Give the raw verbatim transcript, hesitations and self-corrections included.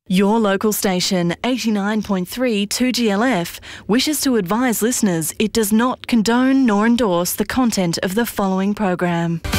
Your local station, eighty-nine point three two G L F, wishes to advise listeners it does not condone nor endorse the content of the following program.